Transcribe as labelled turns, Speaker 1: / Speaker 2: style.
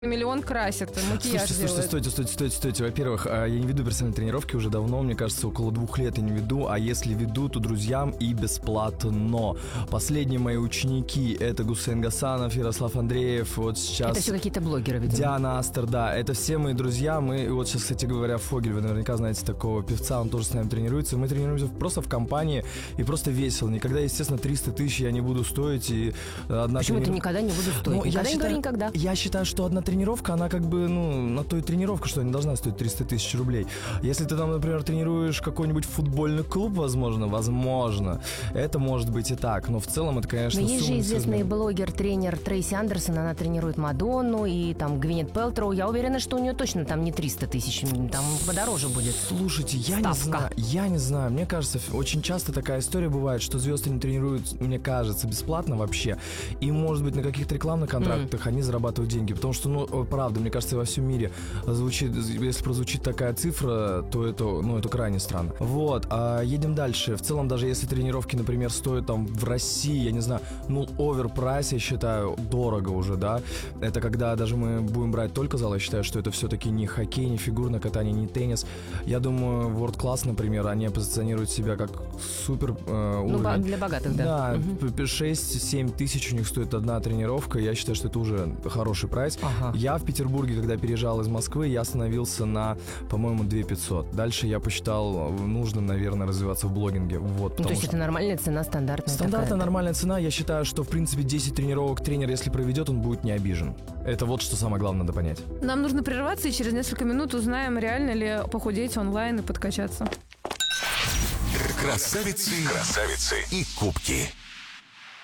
Speaker 1: Миллион красит, макияж делает.
Speaker 2: Стойте. Во-первых, я не веду персональные тренировки уже давно, мне кажется, около 2 лет я не веду, а если веду, то друзьям и бесплатно. Последние мои ученики — это Гусейн Гасанов, Ярослав Андреев, вот сейчас...
Speaker 3: Это все какие-то блогеры, видимо.
Speaker 2: Диана Астер, да, это все мои друзья. Мы, вот сейчас, кстати говоря, Фогель, вы наверняка знаете такого певца, он тоже с нами тренируется. Мы тренируемся просто в компании и просто весело. Никогда, естественно, 300 тысяч я не буду стоить. И
Speaker 3: почему ты никогда не буду стоить? Никогда не говори никогда.
Speaker 2: Я считаю, что одна тренировка, она как бы, на то и тренировка, что не должна стоить 300 тысяч рублей. Если ты там, например, тренируешь какой-нибудь футбольный клуб, возможно, это может быть и так, но в целом это, конечно,
Speaker 3: но есть же известный блогер-тренер Трейси Андерсон, она тренирует Мадонну и там Гвинет Пэлтроу. Я уверена, что у нее точно там не 300 тысяч, там подороже будет.
Speaker 2: Слушайте, я не знаю, мне кажется, очень часто такая история бывает, что звезды не тренируют, мне кажется, бесплатно вообще, и, может быть, на каких-то рекламных контрактах они зарабатывают деньги, потому что, правда, мне кажется, во всем мире если прозвучит такая цифра, то это крайне странно. Вот, едем дальше. В целом, даже если тренировки, например, стоят там в России, я не знаю, оверпрайс, я считаю, дорого уже, да. Это когда даже мы будем брать только зал, я считаю, что это все-таки не хоккей, не фигурное катание, не теннис. Я думаю, World Class, например, они позиционируют себя как супер уровень.
Speaker 3: Для богатых, да.
Speaker 2: Да, 6-7 тысяч у них стоит одна тренировка, я считаю, что это уже хороший прайс.
Speaker 3: Ага.
Speaker 2: Я в Петербурге, когда переезжал из Москвы, я остановился на, по-моему, 2500. Дальше я посчитал нужным, наверное, развиваться в блогинге. Вот,
Speaker 3: то есть это нормальная цена, стандартная?
Speaker 2: Стандартная, нормальная цена. Я считаю, что, в принципе, 10 тренировок тренер, если проведет, он будет не обижен. Это вот что самое главное надо понять.
Speaker 1: Нам нужно прерваться, и через несколько минут узнаем, реально ли похудеть онлайн и подкачаться.
Speaker 4: Красавицы и кубки.